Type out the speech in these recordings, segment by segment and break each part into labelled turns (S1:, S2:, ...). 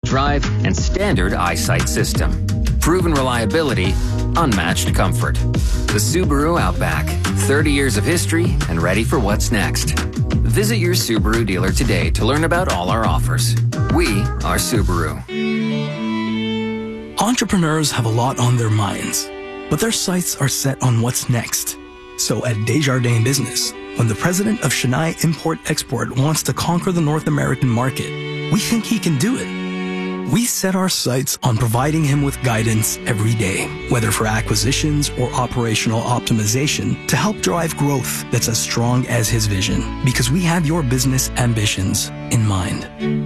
S1: drive, and standard eyesight system. Proven reliability, unmatched comfort. The Subaru Outback. 30 years of history and ready for what's next. Visit your Subaru dealer today to learn about all our offers. We are Subaru.
S2: Entrepreneurs have a lot on their minds, but their sights are set on what's next. So at Desjardins Business, when the president of Chennai Import-Export wants to conquer the North American market, we think he can do it. We set our sights on providing him with guidance every day, whether for acquisitions or operational optimization, to help drive growth that's as strong as his vision, because we have your business ambitions in mind.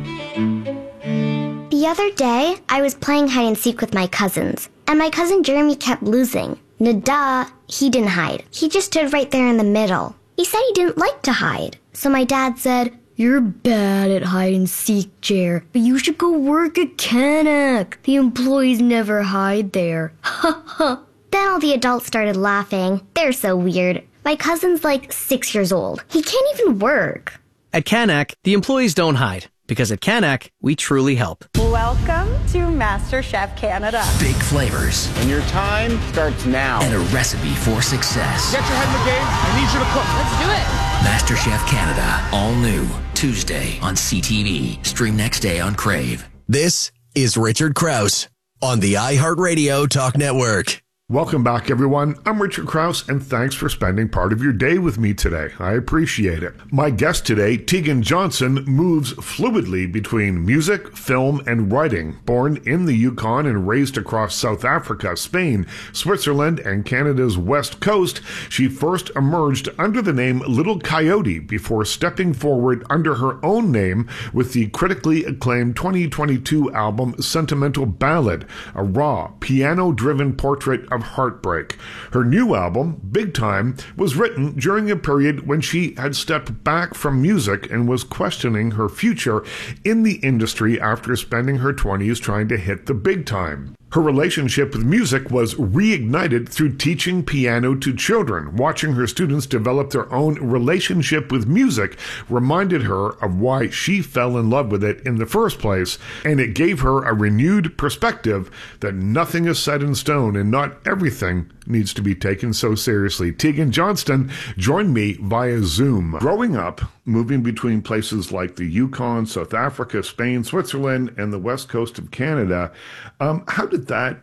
S3: The other day, I was playing hide and seek with my cousins, and my cousin Jeremy kept losing. Nada, he didn't hide. He just stood right there in the middle. He said he didn't like to hide. So my dad said, "You're bad at hide and seek, Jer, but you should go work at Canac. The employees never hide there." Ha ha. Then all the adults started laughing. They're so weird. My cousin's like 6 years old. He can't even work.
S4: At Canac, the employees don't hide, because at Canac, we truly help.
S5: Welcome to MasterChef Canada.
S6: Big flavors.
S7: And your time starts now.
S6: And a recipe for success.
S7: Get your head in the game. I need you to cook.
S5: Let's do it.
S6: MasterChef Canada. All new. Tuesday on CTV. Stream next day on Crave.
S8: This is Richard Krause on the iHeartRadio Talk Network.
S9: Welcome back, everyone. I'm Richard Krause, and thanks for spending part of your day with me today. I appreciate it. My guest today, Tegan Johnson, moves fluidly between music, film, and writing. Born in the Yukon and raised across South Africa, Spain, Switzerland, and Canada's West Coast, she first emerged under the name Little Coyote before stepping forward under her own name with the critically acclaimed 2022 album Sentimental Ballad, a raw, piano-driven portrait of heartbreak. Her new album, Big Time, was written during a period when she had stepped back from music and was questioning her future in the industry after spending her 20s trying to hit the big time. Her relationship with music was reignited through teaching piano to children. Watching her students develop their own relationship with music reminded her of why she fell in love with it in the first place, and it gave her a renewed perspective that nothing is set in stone and not everything needs to be taken so seriously. Tegan Johnston joined me via Zoom. Growing up, moving between places like the Yukon, South Africa, Spain, Switzerland, and the west coast of Canada, how did that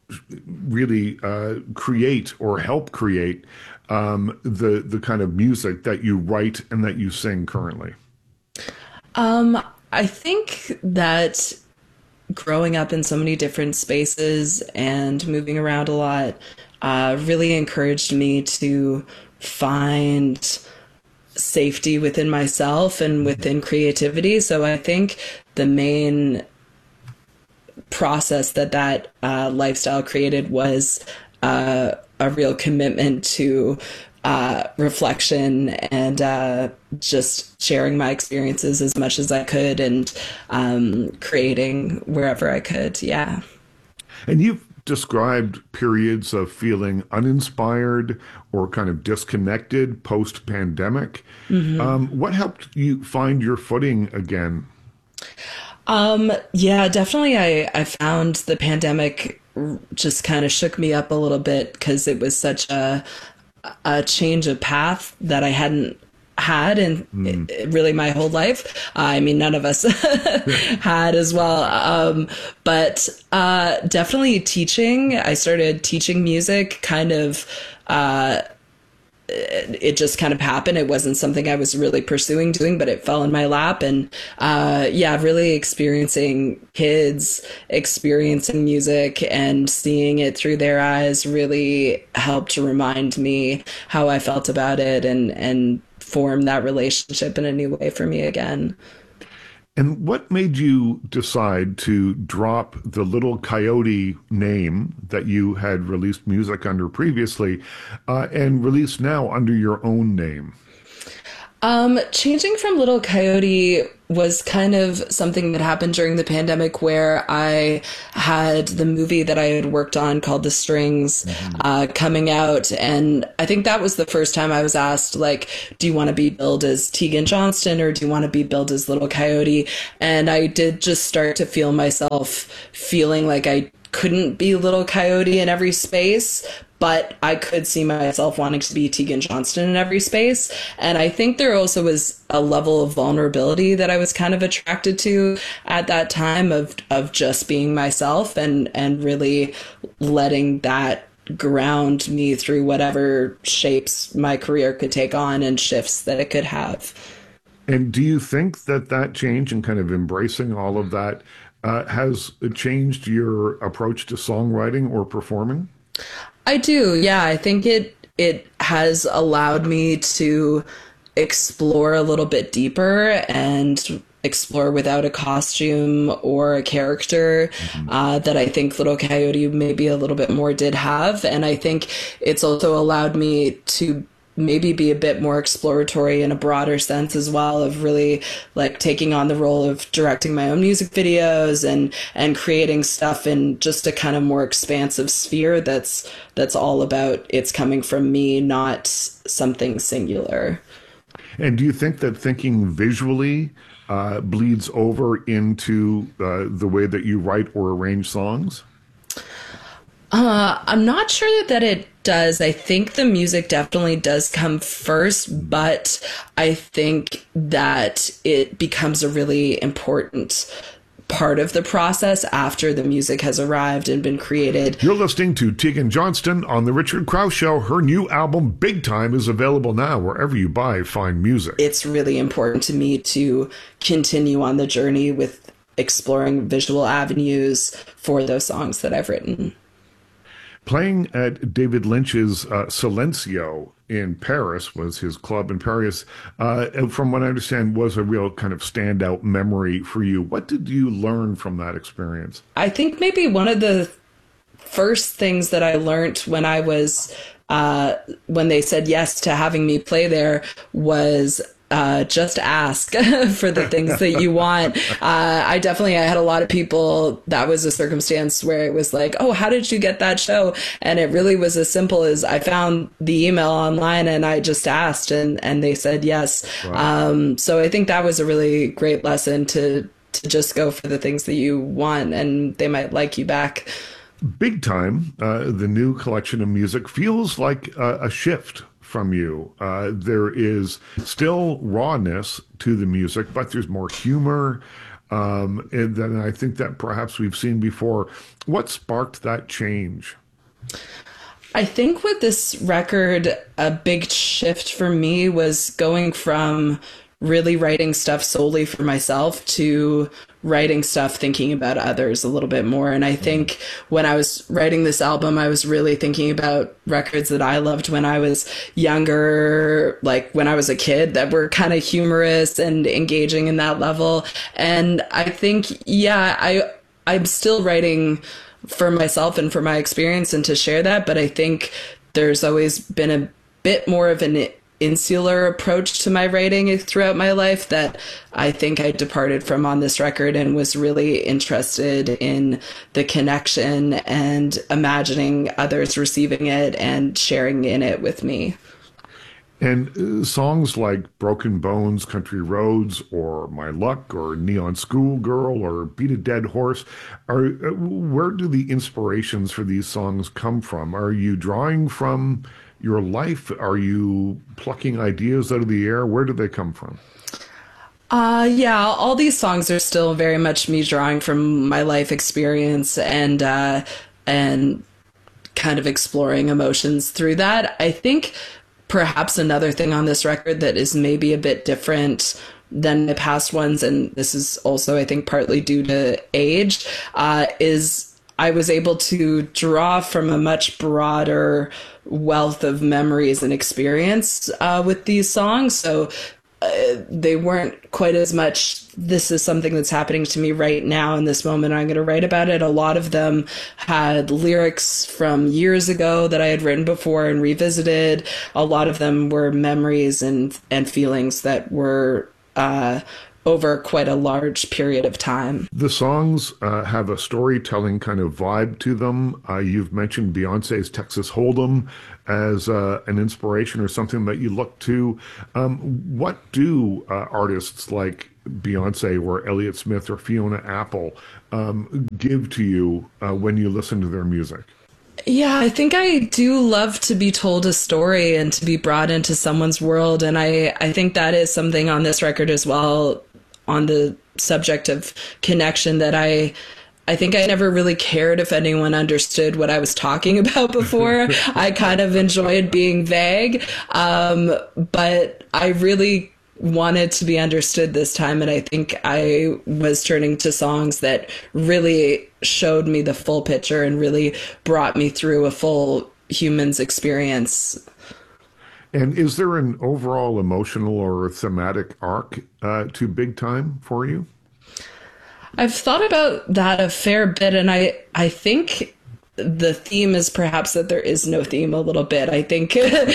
S9: really create or help create the kind of music that you write and that you sing currently?
S10: I think that growing up in so many different spaces and moving around a lot really encouraged me to find safety within myself and within creativity. So I think the main process that lifestyle created was a real commitment to reflection and just sharing my experiences as much as I could and creating wherever I could. Yeah.
S9: And you've described periods of feeling uninspired or kind of disconnected post-pandemic. Mm-hmm. What helped you find your footing again?
S10: Yeah, definitely. I found the pandemic just kind of shook me up a little bit because it was such a change of path that I hadn't had in really my whole life. I mean, none of us had as well. But definitely teaching. I started teaching music kind of, it just kind of happened. It wasn't something I was really pursuing doing, but it fell in my lap. And really experiencing kids, experiencing music and seeing it through their eyes really helped to remind me how I felt about it and form that relationship in a new way for me again.
S9: And what made you decide to drop the Little Coyote name that you had released music under previously and release now under your own name?
S10: Changing from Little Coyote was kind of something that happened during the pandemic, where I had the movie that I had worked on called The Strings coming out. And I think that was the first time I was asked, like, do you want to be billed as Tegan Johnston or do you want to be billed as Little Coyote? And I did just start to feel myself feeling like I couldn't be Little Coyote in every space, but I could see myself wanting to be Tegan Johnston in every space. And I think there also was a level of vulnerability that I was kind of attracted to at that time of just being myself and really letting that ground me through whatever shapes my career could take on and shifts that it could have.
S9: And do you think that change and kind of embracing all of that has changed your approach to songwriting or performing?
S10: I do. Yeah, I think it has allowed me to explore a little bit deeper and explore without a costume or a character that I think Little Coyote maybe a little bit more did have. And I think it's also allowed me to maybe be a bit more exploratory in a broader sense as well, of really like taking on the role of directing my own music videos and creating stuff in just a kind of more expansive sphere that's all about it's coming from me, not something singular.
S9: And do you think that thinking visually bleeds over into the way that you write or arrange songs?
S10: I'm not sure that it does. I think the music definitely does come first, but I think that it becomes a really important part of the process after the music has arrived and been created.
S9: You're listening to Tegan Johnston on The Richard Krause Show. Her new album, Big Time, is available now wherever you buy fine music.
S10: It's really important to me to continue on the journey with exploring visual avenues for those songs that I've written.
S9: Playing at David Lynch's Silencio in Paris, was his club in Paris, from what I understand, was a real kind of standout memory for you. What did you learn from that experience?
S10: I think maybe one of the first things that I learned when I was, when they said yes to having me play there was just ask for the things that you want. I had a lot of people, that was a circumstance where it was like, oh, how did you get that show? And it really was as simple as I found the email online and I just asked and they said yes. Wow. So I think that was a really great lesson to just go for the things that you want and they might like you back.
S9: Big Time, the new collection of music, feels like a shift from you. There is still rawness to the music, but there's more humor than I think that perhaps we've seen before. What sparked that change?
S10: I think with this record, a big shift for me was going from really writing stuff solely for myself to writing stuff thinking about others a little bit more. And I think when I was writing this album, I was really thinking about records that I loved when I was younger, like when I was a kid, that were kind of humorous and engaging in that level. And I think, I'm still writing for myself and for my experience and to share that. But I think there's always been a bit more of an insular approach to my writing throughout my life that I think I departed from on this record, and was really interested in the connection and imagining others receiving it and sharing in it with me.
S9: And songs like Broken Bones, Country Roads, or My Luck, or Neon Schoolgirl, or Beat a Dead Horse, where do the inspirations for these songs come from? Are you drawing from your life? Are you plucking ideas out of the air? Where do they come from?
S10: All these songs are still very much me drawing from my life experience and kind of exploring emotions through that. I think perhaps another thing on this record that is maybe a bit different than the past ones, and this is also, I think, partly due to age, is I was able to draw from a much broader wealth of memories and experience with these songs. So they weren't quite as much, this is something that's happening to me right now in this moment, I'm going to write about it. A lot of them had lyrics from years ago that I had written before and revisited. A lot of them were memories and feelings that were over quite a large period of time.
S9: The songs have a storytelling kind of vibe to them. You've mentioned Beyonce's Texas Hold'em as an inspiration or something that you look to. What do artists like Beyonce or Elliott Smith or Fiona Apple give to you when you listen to their music?
S10: Yeah, I think I do love to be told a story and to be brought into someone's world. And I think that is something on this record as well, on the subject of connection, that I think I never really cared if anyone understood what I was talking about before. I kind of enjoyed being vague, but I really wanted to be understood this time. And I think I was turning to songs that really showed me the full picture and really brought me through a full human's experience.
S9: And is there an overall emotional or thematic arc to Big Time for you?
S10: I've thought about that a fair bit, and I think the theme is perhaps that there is no theme a little bit. I think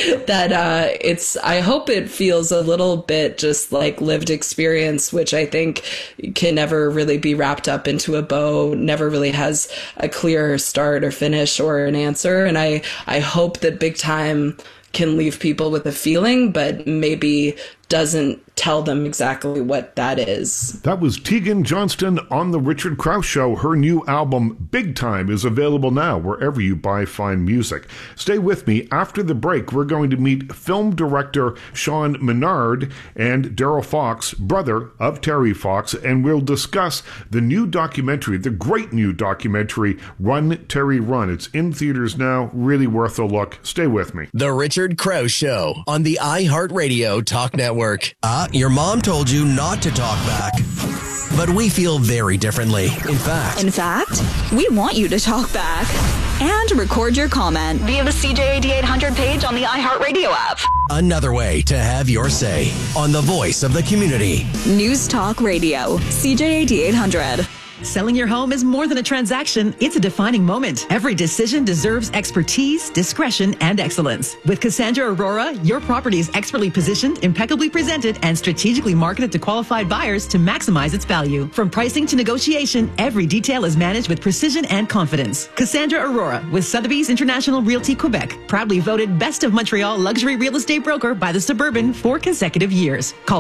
S10: that I hope it feels a little bit just like lived experience, which I think can never really be wrapped up into a bow, never really has a clear start or finish or an answer. And I hope that Big Time can leave people with a feeling, but maybe doesn't tell them exactly what that is.
S9: That was Tegan Johnston on The Richard Krause Show. Her new album, Big Time, is available now wherever you buy fine music. Stay with me. After the break, we're going to meet film director Sean Menard and Daryl Fox, brother of Terry Fox, and we'll discuss the new documentary, the great new documentary, Run, Terry, Run. It's in theaters now. Really worth a look. Stay with me.
S8: The Richard Krause Show on the iHeartRadio Talk Network. Your mom told you not to talk back. But we feel very differently. In fact,
S11: we want you to talk back and record your comment via the CJAD 800 page on the iHeartRadio app.
S8: Another way to have your say on the voice of the community.
S11: News Talk Radio, CJAD 800.
S12: Selling your home is more than a transaction. It's a defining moment. Every decision deserves expertise, discretion, and excellence. With Cassandra Aurora, your property is expertly positioned, impeccably presented, and strategically marketed to qualified buyers to maximize its value. From pricing to negotiation, every detail is managed with precision and confidence. Cassandra Aurora with Sotheby's International Realty Quebec, proudly voted Best of Montreal Luxury Real Estate Broker by The Suburban 4 consecutive years. Call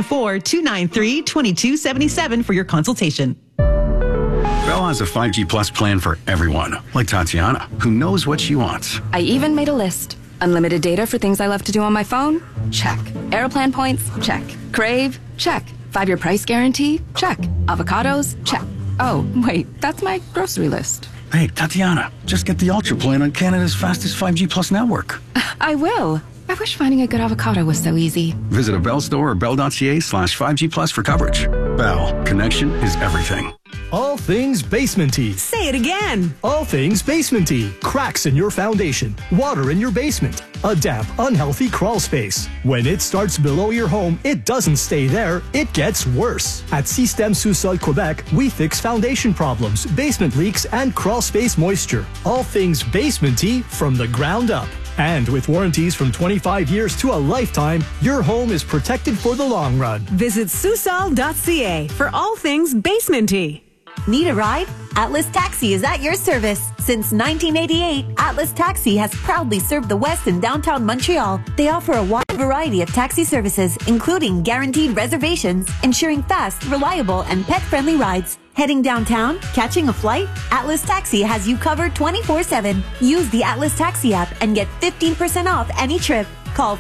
S12: 514-293-2277 for your consultation.
S13: Bell has a 5G Plus plan for everyone, like Tatiana, who knows what she wants.
S14: I even made a list. Unlimited data for things I love to do on my phone? Check. Aeroplan points? Check. Crave? Check. 5-year price guarantee? Check. Avocados? Check. Oh, wait, that's my grocery list.
S13: Hey, Tatiana, just get the Ultra plan on Canada's fastest 5G Plus network.
S14: I will. I wish finding a good avocado was so easy.
S13: Visit a Bell store or bell.ca/5G Plus for coverage. Bell, connection is everything.
S2: All things basement-y.
S15: Say it again.
S2: All things basement-y. Cracks in your foundation. Water in your basement. A damp, unhealthy crawl space. When it starts below your home, it doesn't stay there. It gets worse. At Système Sous-Sol Quebec, we fix foundation problems, basement leaks, and crawl space moisture. All things basement-y from the ground up. And with warranties from 25 years to a lifetime, your home is protected for the long run.
S15: Visit Susol.ca for all things basement-y.
S16: Need a ride? Atlas Taxi is at your service. Since 1988, Atlas Taxi has proudly served the West and downtown Montreal. They offer a wide variety of taxi services, including guaranteed reservations, ensuring fast, reliable, and pet-friendly rides. Heading downtown? Catching a flight? Atlas Taxi has you covered 24/7. Use the Atlas Taxi app and get 15% off any trip. Call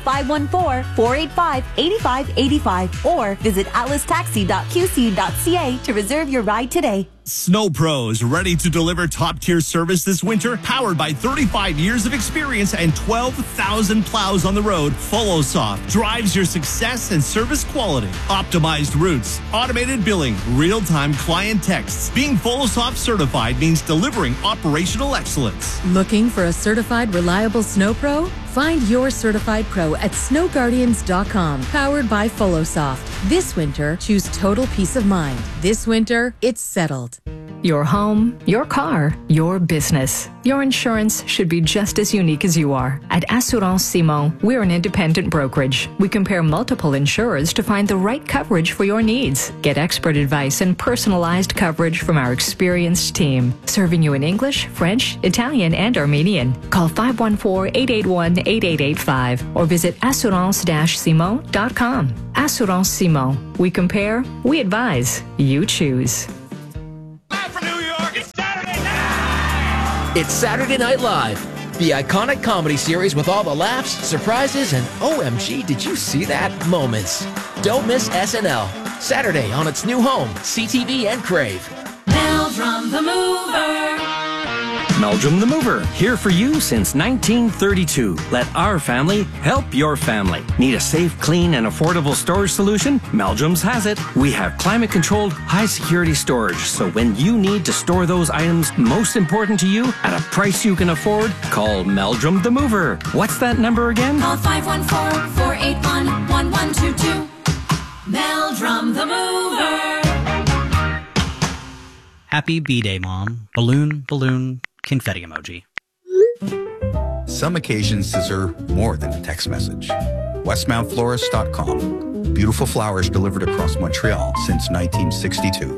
S16: 514-485-8585 or visit atlastaxi.qc.ca to reserve your ride today.
S17: Snow Pros, ready to deliver top-tier service this winter, powered by 35 years of experience and 12,000 plows on the road. FoloSoft drives your success and service quality. Optimized routes, automated billing, real-time client texts. Being FoloSoft certified means delivering operational excellence.
S18: Looking for a certified, reliable Snow Pro? Find your certified pro at snowguardians.com, powered by Folosoft. This winter, choose total peace of mind. This winter, it's settled.
S19: Your home, your car, your business. Your insurance should be just as unique as you are. At Assurance Simon, we're an independent brokerage. We compare multiple insurers to find the right coverage for your needs. Get expert advice and personalized coverage from our experienced team, serving you in English, French, Italian, and Armenian. Call 514-881-8885 or visit assurance-simon.com. Assurance Simon. We compare, we advise, you choose.
S6: It's Saturday Night Live, the iconic comedy series with all the laughs, surprises, and OMG, did you see that moments. Don't miss SNL, Saturday on its new home, CTV and Crave.
S20: Meldrum the Mover.
S21: Meldrum the Mover, here for you since 1932. Let our family help your family. Need a safe, clean, and affordable storage solution? Meldrum's has it. We have climate-controlled, high-security storage, so when you need to store those items most important to you at a price you can afford, call Meldrum the Mover. What's that number again?
S20: Call 514-481-1122. Meldrum the Mover.
S22: Happy B-Day, Mom. Balloon, balloon, confetti emoji.
S23: Some occasions deserve more than a text message. Westmountflorist.com. Beautiful flowers delivered across Montreal since 1962.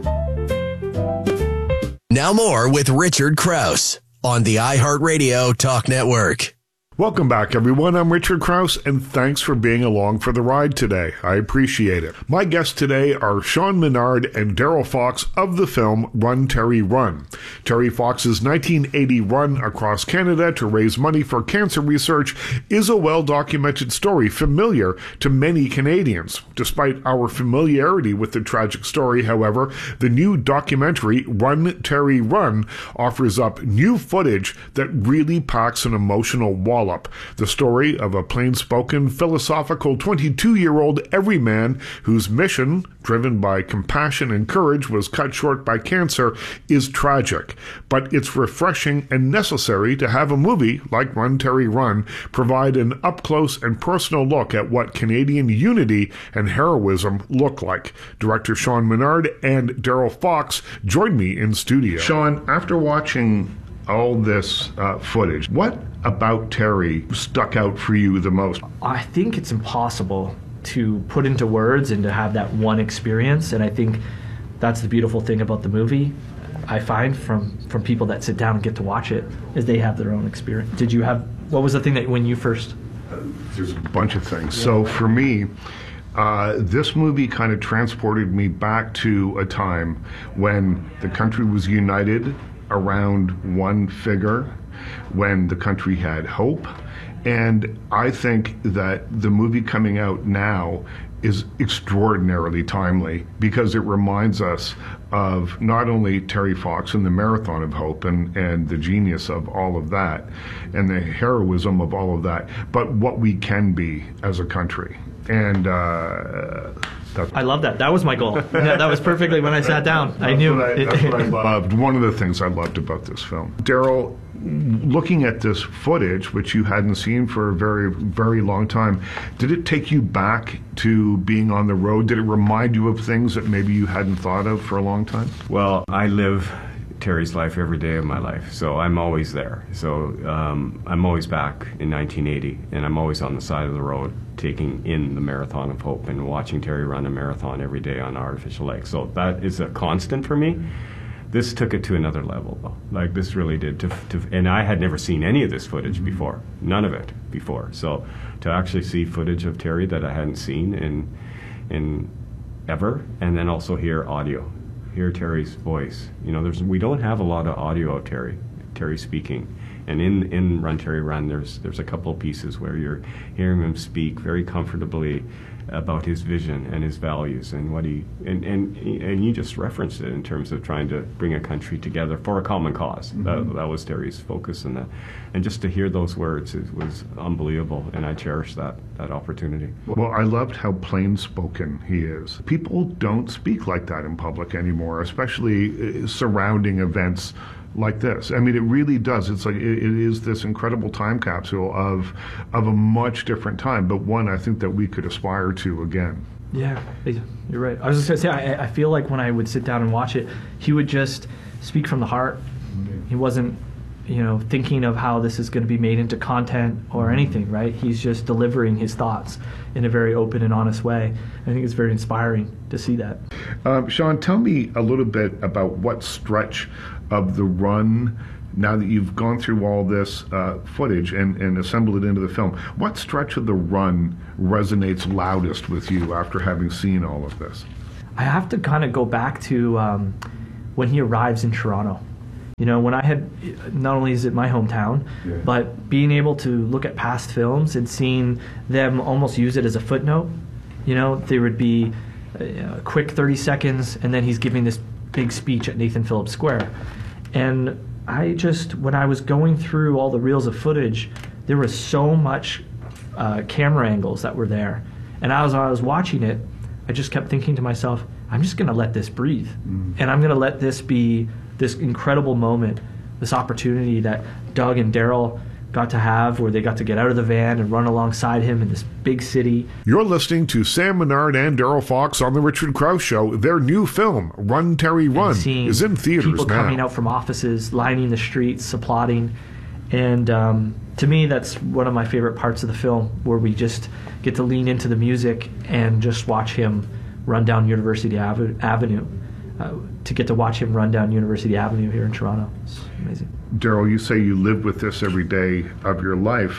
S8: Now more with Richard Krause on the iHeartRadio Talk Network.
S9: Welcome back, everyone. I'm Richard Krause, and thanks for being along for the ride today. I appreciate it. My guests today are Sean Menard and Daryl Fox of the film Run, Terry, Run. Terry Fox's 1980 run across Canada to raise money for cancer research is a well-documented story familiar to many Canadians. Despite our familiarity with the tragic story, however, the new documentary Run, Terry, Run offers up new footage that really packs an emotional wallop. The story of a plain-spoken, philosophical 22-year-old everyman whose mission, driven by compassion and courage, was cut short by cancer, is tragic. But it's refreshing and necessary to have a movie like Run, Terry, Run provide an up-close and personal look at what Canadian unity and heroism look like. Director Sean Menard and Daryl Fox joined me in studio. Sean, after watching all this footage, what about Terry stuck out for you the most?
S24: I think it's impossible to put into words and to have that one experience, and I think that's the beautiful thing about the movie. I find from people that sit down and get to watch it is they have their own experience. What was the thing that when you first?
S9: There's a bunch of things. Yeah. So for me, this movie kind of transported me back to a time when the country was united around one figure, when the country had hope. And I think that the movie coming out now is extraordinarily timely because it reminds us of not only Terry Fox and the Marathon of Hope and the genius of all of that and the heroism of all of that, but what we can be as a country. And I
S24: love that. That was my goal. Yeah, that was perfectly when I sat down. I knew.
S9: That's what I loved. One of the things I loved about this film. Daryl, looking at this footage, which you hadn't seen for a very, very long time, did it take you back to being on the road? Did it remind you of things that maybe you hadn't thought of for a long time?
S25: Well, I live Terry's life every day of my life, so I'm always there. So I'm always back in 1980, and I'm always on the side of the road taking in the Marathon of Hope and watching Terry run a marathon every day on Artificial Lake. So that is a constant for me. This took it to another level, though. Like, this really did. And I had never seen any of this footage before, none of it before. So to actually see footage of Terry that I hadn't seen in ever, and then also hear audio. Hear Terry's voice. You know, we don't have a lot of audio of Terry speaking. And in Run, Terry, Run, there's a couple of pieces where you're hearing him speak very comfortably about his vision and his values and what and you just referenced it in terms of trying to bring a country together for a common cause. Mm-hmm. That was Terry's focus, and just to hear those words was unbelievable, and I cherish that opportunity.
S9: Well, I loved how plain spoken he is. People don't speak like that in public anymore, especially surrounding events like this. I mean, it really does. It's like it is this incredible time capsule of a much different time, but one I think that we could aspire to again.
S24: Yeah, you're right. I was just going to say, I feel like when I would sit down and watch it, he would just speak from the heart. He wasn't, thinking of how this is going to be made into content or anything, right? He's just delivering his thoughts in a very open and honest way. I think it's very inspiring to see that.
S9: Sean, tell me a little bit about what stretch of the run, now that you've gone through all this footage and assembled it into the film, what stretch of the run resonates loudest with you after having seen all of this?
S24: I have to kind of go back to when he arrives in Toronto. When I had, not only is it my hometown, but being able to look at past films and seeing them almost use it as a footnote. There would be a quick 30 seconds, and then he's giving this big speech at Nathan Phillips Square. And when I was going through all the reels of footage, there was so much camera angles that were there. And as I was watching it, I just kept thinking to myself, I'm just going to let this breathe. And I'm going to let this be this incredible moment, this opportunity that Doug and Daryl got to have, where they got to get out of the van and run alongside him in this big city.
S9: You're listening to Sam Menard and Daryl Fox on The Richard Krause Show. Their new film, Run, Terry, Run, is in theaters
S24: people
S9: now.
S24: Coming out from offices, lining the streets, applauding. And to me, that's one of my favorite parts of the film, where we just get to lean into the music and just watch him run down University Avenue. To get to watch him run down University Avenue here in Toronto. It's amazing.
S9: Daryl, you say you live with this every day of your life.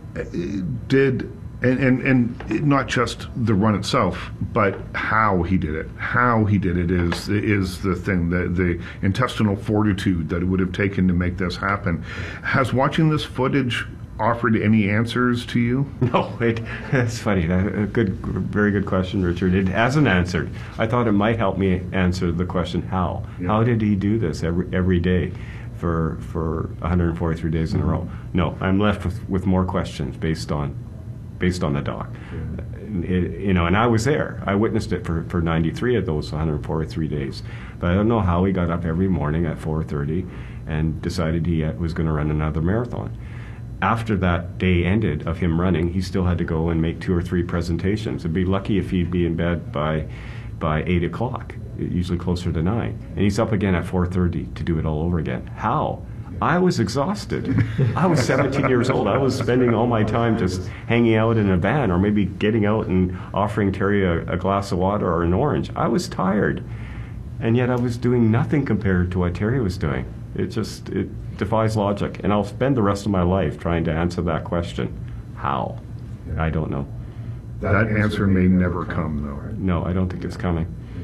S9: And not just the run itself, but how he did it. How he did it is the thing, the intestinal fortitude that it would have taken to make this happen. Has watching this footage offered any answers to you?
S25: No, it's funny. Very good question, Richard. It hasn't answered. I thought it might help me answer the question, how? Yeah. How did he do this every day for 143 days in a row? No, I'm left with more questions based on the doc. Yeah. And I was there. I witnessed it for 93 of those 143 days. But I don't know how he got up every morning at 4:30 and decided he was going to run another marathon. After that day ended of him running, he still had to go and make 2 or 3 presentations. I'd be lucky if he'd be in bed by 8 o'clock, usually closer to 9. And he's up again at 4:30 to do it all over again. How? I was exhausted. I was 17 years old. I was spending all my time just hanging out in a van, or maybe getting out and offering Terry a glass of water or an orange. I was tired. And yet I was doing nothing compared to what Terry was doing. It defies logic, and I'll spend the rest of my life trying to answer that question. How? I don't know.
S9: That answer may never come, though.
S25: No, I don't think it's coming.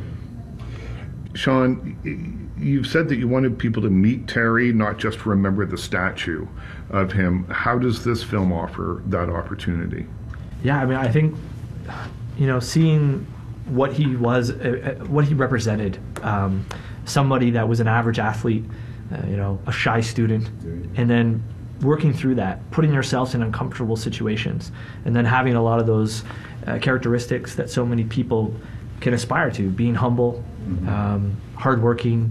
S9: Sean, you've said that you wanted people to meet Terry, not just remember the statue of him. How does this film offer that opportunity?
S24: Yeah, I mean, I think, seeing what he was, what he represented, somebody that was an average athlete, a shy student, and then working through that, putting yourselves in uncomfortable situations, and then having a lot of those characteristics that so many people can aspire to, being humble, hardworking,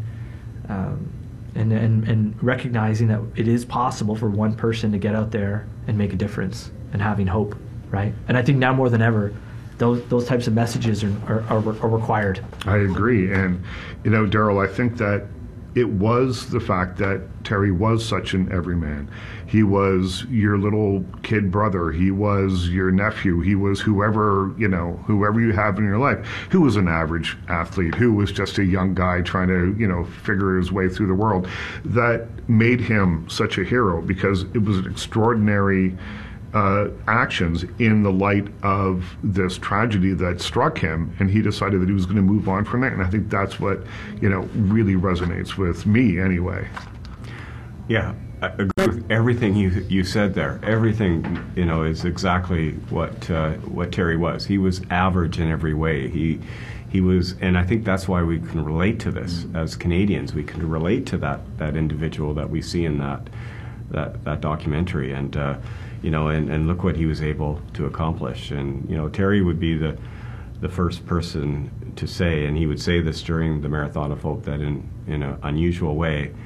S24: and recognizing that it is possible for one person to get out there and make a difference, and having hope, right? And I think now more than ever, those types of messages are required.
S9: I agree. And, Daryl, I think that it was the fact that Terry was such an everyman. He was your little kid brother. He was your nephew. He was whoever you have in your life, who was an average athlete, who was just a young guy trying to, figure his way through the world. That made him such a hero, because it was an extraordinary actions in the light of this tragedy that struck him, and he decided that he was going to move on from that. And I think that's what really resonates with me anyway.
S25: Yeah, I agree with everything you said there. Everything is exactly what Terry was. He was average in every way. He was, and I think that's why we can relate to this as Canadians. We can relate to that individual that we see in that documentary, and and look what he was able to accomplish. And Terry would be the first person to say, and he would say this during the Marathon of Hope, that in an unusual way,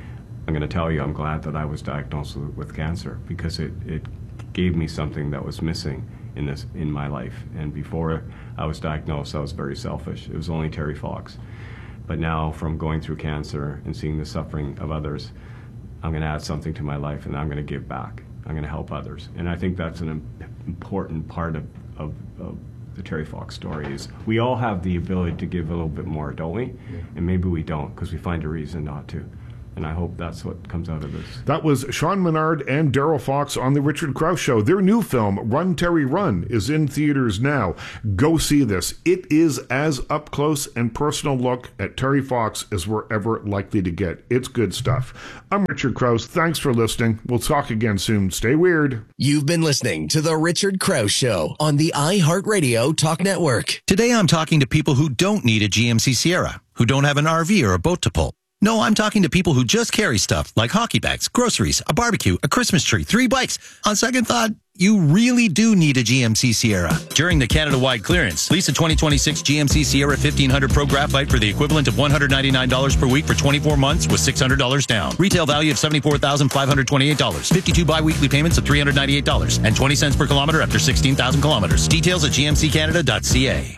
S25: I'm going to tell you, I'm glad that I was diagnosed with cancer, because it gave me something that was missing in my life. And before I was diagnosed, I was very selfish. It was only Terry Fox. But now, from going through cancer and seeing the suffering of others, I'm going to add something to my life, and I'm going to give back. I'm going to help others. And I think that's an important part of the Terry Fox story, is we all have the ability to give a little bit more, don't we? Yeah. And maybe we don't, because we find a reason not to. And I hope that's what comes out of this.
S9: That was Sean Menard and Daryl Fox on The Richard Krause Show. Their new film, Run, Terry, Run, is in theaters now. Go see this. It is as up close and personal look at Terry Fox as we're ever likely to get. It's good stuff. I'm Richard Krause. Thanks for listening. We'll talk again soon. Stay weird.
S8: You've been listening to The Richard Krause Show on the iHeartRadio Talk Network.
S1: Today I'm talking to people who don't need a GMC Sierra, who don't have an RV or a boat to pull. No, I'm talking to people who just carry stuff like hockey bags, groceries, a barbecue, a Christmas tree, 3 bikes. On second thought, you really do need a GMC Sierra. During the Canada-wide clearance, lease a 2026 GMC Sierra 1500 Pro Graphite for the equivalent of $199 per week for 24 months with $600 down. Retail value of $74,528. 52 bi-weekly payments of $398 and 20 cents per kilometer after 16,000 kilometers. Details at gmccanada.ca.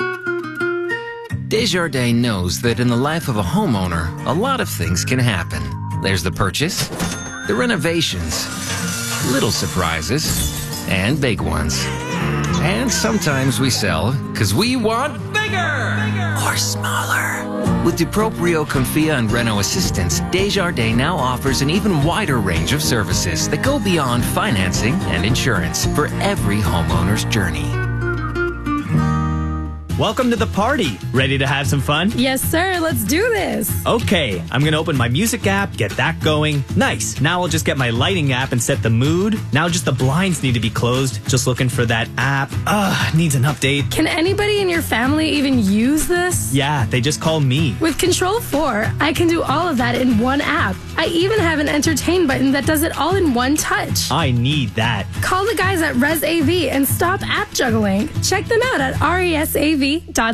S6: Desjardins knows that in the life of a homeowner, a lot of things can happen. There's the purchase, the renovations, little surprises, and big ones. And sometimes we sell because we want bigger or smaller. With Duproprio, Confia, and Renault Assistance, Desjardins now offers an even wider range of services that go beyond financing and insurance for every homeowner's journey.
S3: Welcome to the party. Ready to have some fun?
S4: Yes, sir. Let's do this.
S3: Okay, I'm going to open my music app, get that going. Nice. Now I'll just get my lighting app and set the mood. Now just the blinds need to be closed. Just looking for that app. Needs an update.
S4: Can anybody in your family even use this?
S3: Yeah, they just call me.
S4: With Control 4, I can do all of that in one app. I even have an entertain button that does it all in one touch.
S3: I need that.
S4: Call the guys at ResAV and stop app juggling. Check them out at resav.ca.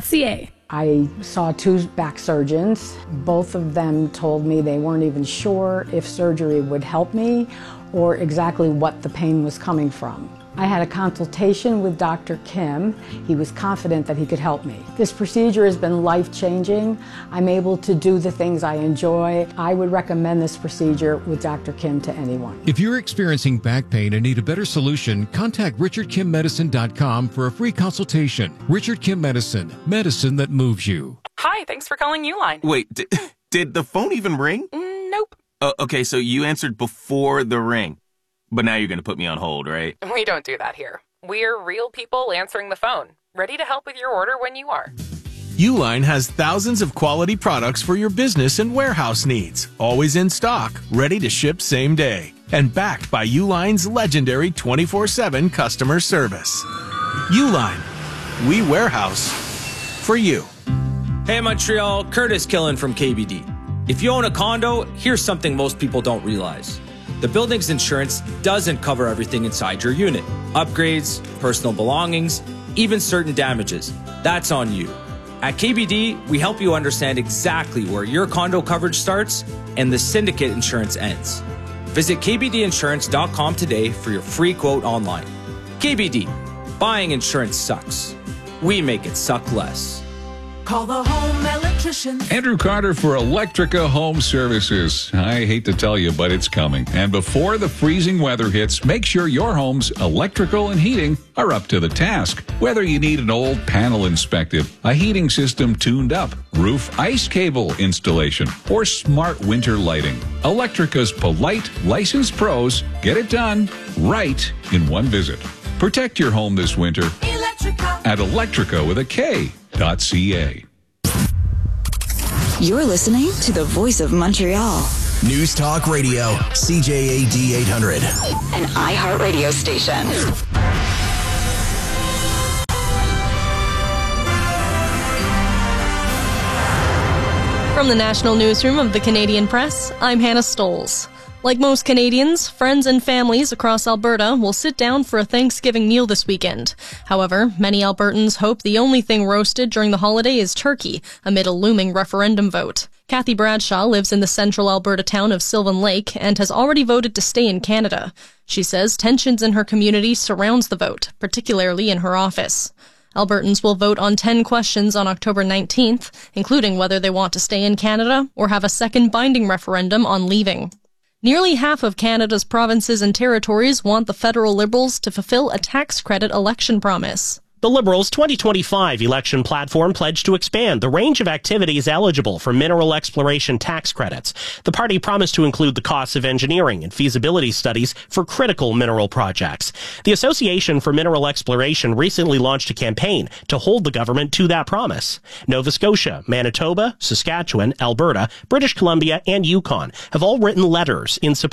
S5: I saw 2 back surgeons. Both of them told me they weren't even sure if surgery would help me or exactly what the pain was coming from. I had a consultation with Dr. Kim. He was confident that he could help me. This procedure has been life-changing. I'm able to do the things I enjoy. I would recommend this procedure with Dr. Kim to anyone.
S7: If you're experiencing back pain and need a better solution, contact RichardKimMedicine.com for a free consultation. Richard Kim Medicine, medicine that moves you.
S26: Hi, thanks for calling Uline.
S27: Wait, did the phone even ring?
S26: Nope.
S27: Okay, so you answered before the ring. But now you're going to put me on hold, right?
S26: We don't do that here. We're real people answering the phone, ready to help with your order when you are.
S17: Uline has thousands of quality products for your business and warehouse needs, always in stock, ready to ship same day, and backed by Uline's legendary 24/7 customer service. Uline, we warehouse for you.
S3: Hey Montreal, Curtis Killen from KBD. If you own a condo, here's something most people don't realize. The building's insurance doesn't cover everything inside your unit. Upgrades, personal belongings, even certain damages. That's on you. At KBD, we help you understand exactly where your condo coverage starts and the syndicate insurance ends. Visit kbdinsurance.com today for your free quote online. KBD, buying insurance sucks. We make it suck less.
S20: Call the home electrician.
S28: Andrew Carter for Electrica Home Services. I hate to tell you, but it's coming. And before the freezing weather hits, make sure your home's electrical and heating are up to the task. Whether you need an old panel inspected, a heating system tuned up, roof ice cable installation, or smart winter lighting, Electrica's polite, licensed pros get it done right in one visit. Protect your home this winter at Electrica with a K.ca.
S11: You're listening to the Voice of Montreal.
S8: News Talk Radio, CJAD 800.
S11: An iHeartRadio station.
S29: From the National Newsroom of the Canadian Press, I'm Hannah Stoles. Like most Canadians, friends and families across Alberta will sit down for a Thanksgiving meal this weekend. However, many Albertans hope the only thing roasted during the holiday is turkey, amid a looming referendum vote. Kathy Bradshaw lives in the central Alberta town of Sylvan Lake and has already voted to stay in Canada. She says tensions in her community surrounds the vote, particularly in her office. Albertans will vote on 10 questions on October 19th, including whether they want to stay in Canada or have a second binding referendum on leaving. Nearly half of Canada's provinces and territories want the federal Liberals to fulfill a tax credit election promise.
S2: The Liberals' 2025 election platform pledged to expand the range of activities eligible for mineral exploration tax credits. The party promised to include the costs of engineering and feasibility studies for critical mineral projects. The Association for Mineral Exploration recently launched a campaign to hold the government to that promise. Nova Scotia, Manitoba, Saskatchewan, Alberta, British Columbia, and Yukon have all written letters in support